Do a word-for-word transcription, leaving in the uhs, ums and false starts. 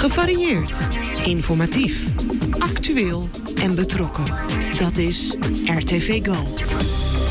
Gevarieerd, informatief, actueel en betrokken. Dat is R T V Go.